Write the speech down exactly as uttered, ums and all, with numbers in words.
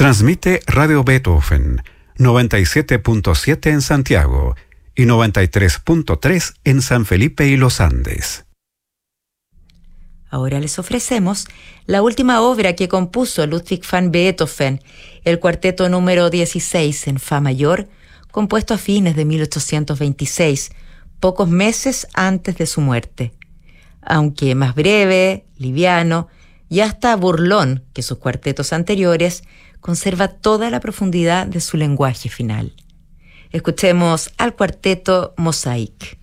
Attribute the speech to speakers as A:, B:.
A: Transmite Radio Beethoven, noventa y siete punto siete en Santiago y noventa y tres punto tres en San Felipe y Los Andes.
B: Ahora les ofrecemos la última obra que compuso Ludwig van Beethoven, el cuarteto número dieciséis en Fa mayor, compuesto a fines de mil ochocientos veintiséis, pocos meses antes de su muerte. Aunque más breve, liviano y hasta burlón que sus cuartetos anteriores, conserva toda la profundidad de su lenguaje final. Escuchemos al cuarteto Mosaic.